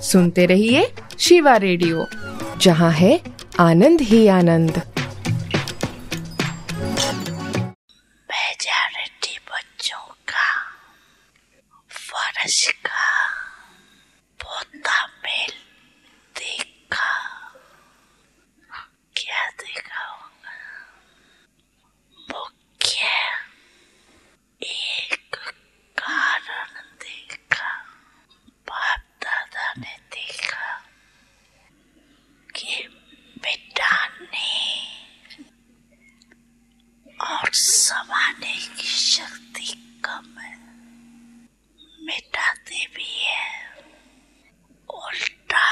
सुनते रहिए शिवा रेडियो, जहाँ है आनंद ही आनंद। मेजॉरिटी बच्चों का फर्ज का पोता मेल देखा, क्या देखा होगा? मुख्य एक कारण देखा, बाप दादा ने देखा कि मिटाने और समाने की शक्ति कम है, मिटाते भी है। उल्टा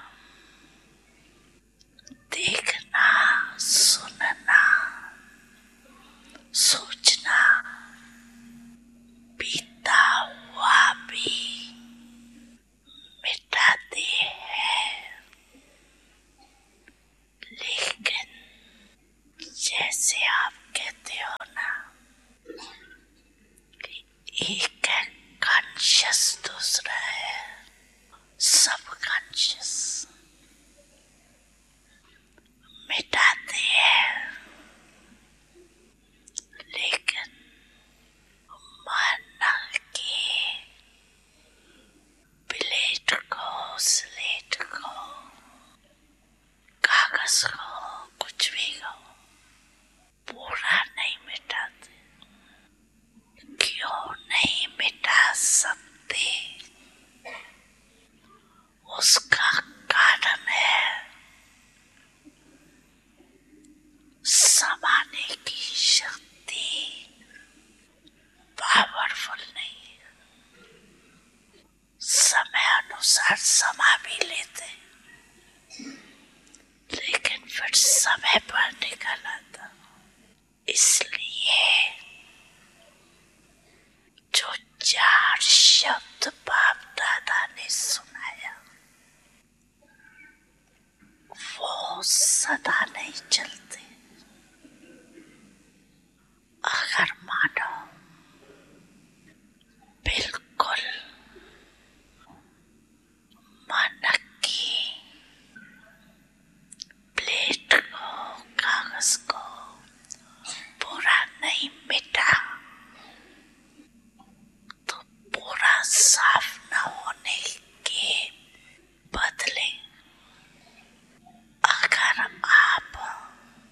देखना, सुनना, सोचना, बीता हुआ भी मिटाते हैं। लेकिन जैसे आप कहते हो ना कि एक है कॉन्शियस, दूसरा है सब कॉन्शियस। मिटाते हैं लेकिन मन के प्लेट को, स्लेट को, कागज को, कुछ भी को पूरा नहीं मिटाते। क्यों नहीं मिटा सकते? उसका कारण है समाने की शक्ति पावरफुल नहीं है। समय अनुसार समा भी लेते, लेकिन फिर समय पर निकल आता। इसलिए जो 4 शब्द बाप दादा ने सुनाया वो सदा नहीं चलते। अगर मानो बिल्कुल मन की प्लेट को, कागज को पूरा नहीं मिटा तो पूरा साफ न होने के बदले अगर आप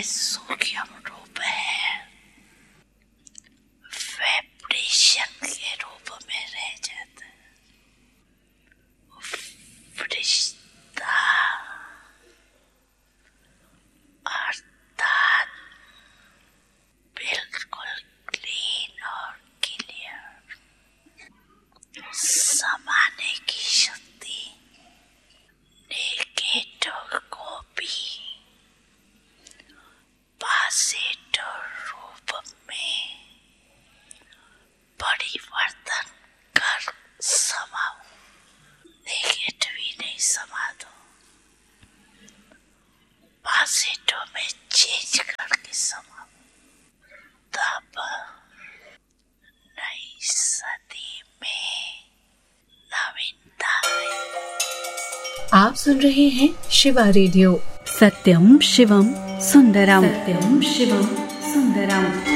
सूक्ष्म रूप है, वाइब्रेशन के रूप में रह जाता है। फरिश्ता अर्थात बिल्कुल क्लीन और क्लियर, समाने की शक्ति, नेगेटिव को भी पॉजिटिव रूप में परिवर्तन कर समाओ। नेगेटिव ही नहीं समा दो, पॉजिटिव में चेंज करके समाओ। तब नई सदी में नवीनता आएगी। आप सुन रहे हैं शिवा रेडियो। सत्यम शिवम सुंदरम, सत्यम शिवम सुंदरम।